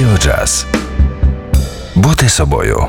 Радіо Джаз. Бути собою.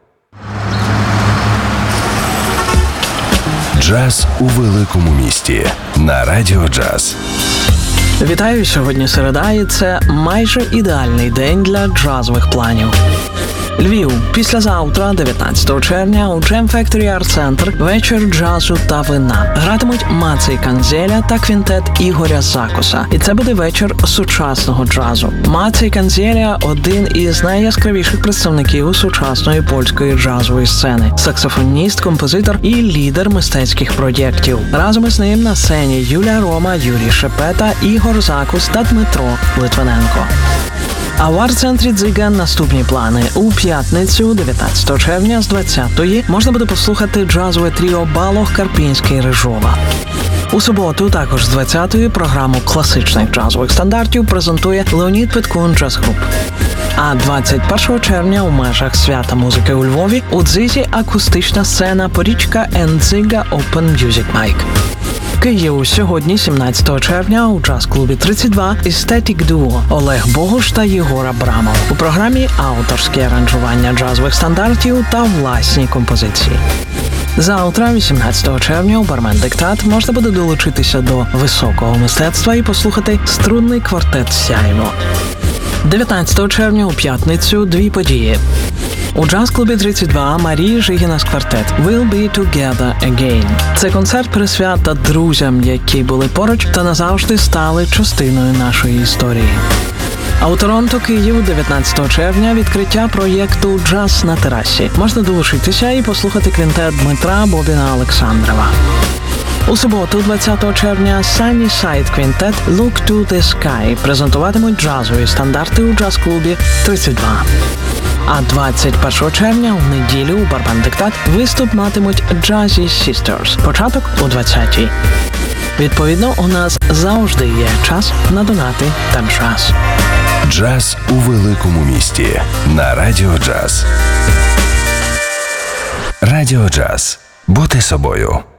Джаз у великому місті на Радіо Джаз. Вітаю, сьогодні середа, і це майже ідеальний день для джазових планів. Львів. Післязавтра, 19 червня, у Jam Factory Art Center вечір джазу та вина. Гратимуть Мацей Канзеля та квінтет Ігоря Закуса. І це буде вечір сучасного джазу. Мацей Канзеля – один із найяскравіших представників сучасної польської джазової сцени. Саксофоніст, композитор і лідер мистецьких проєктів. Разом із ним на сцені Юлія Рома, Юрій Шепета, Ігор Закус та Дмитро Литвиненко. А в арт-центрі «Дзиган» наступні плани. У п'ятницю, 19 червня, з 20-ї можна буде послухати джазове тріо Балох, Карпінський, Рижова. У суботу, також з 20-ї, програму класичних джазових стандартів презентує Леонід Петкун джаз-груп. А 21 червня у межах свята музики у Львові у «Дзизі» акустична сцена «Порічка and Ziga Open Music Mic». Київ. Сьогодні, 17 червня, у джаз-клубі 32 «Естетік Дуо» Олег Богуш та Єгор Абрамов. У програмі авторські аранжування джазових стандартів та власні композиції. Завтра, 18 червня, у «Бармен Диктат» можна буде долучитися до високого мистецтва і послухати струнний квартет «Сяйво». 19 червня у п'ятницю дві події. У джаз-клубі 32 Марії Жигінас квартет «We'll be together again». Це концерт присвята друзям, які були поруч та назавжди стали частиною нашої історії. А у Торонто, Київ, 19 червня відкриття проєкту «Джаз на терасі». Можна долучитися і послухати квінтет Дмитра Бобіна Олександрова. У суботу, 20 червня, Sunny Side Quintet «Look to the Sky» презентуватимуть джазові стандарти у джаз-клубі 32. А 21 червня, у неділю, у «Бармен Диктат» виступ матимуть Jazzy Sisters. Початок у 20-й. Відповідно, у нас завжди є час на донати та джаз. Джаз у великому місті на Радіо Джаз. Радіо Джаз. Бути собою.